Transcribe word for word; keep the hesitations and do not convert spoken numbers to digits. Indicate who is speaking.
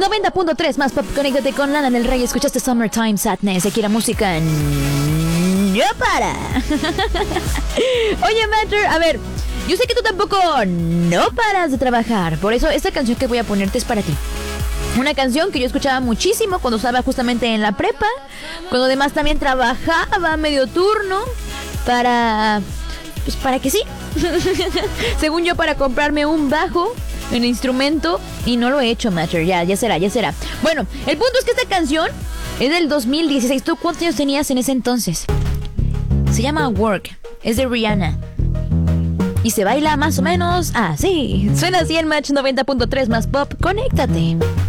Speaker 1: noventa punto tres más pop. Conéctate con Lana del Rey. Escuchaste Summertime Sadness. Aquí la música no para. Oye, Matter, a ver, yo sé que tú tampoco no paras de trabajar. Por eso esta canción que voy a ponerte es para ti. Una canción que yo escuchaba muchísimo cuando estaba justamente en la prepa, cuando además también trabajaba medio turno para... pues para que sí. Según yo, para comprarme un bajo, un instrumento, y no lo he hecho, Matter. Ya, ya será, ya será. Bueno, el punto es que esta canción es del dos mil dieciséis. ¿Tú cuántos años tenías en ese entonces? Se llama Work. Es de Rihanna. Y se baila más o menos así. Suena así en Match noventa punto tres más pop. Conéctate.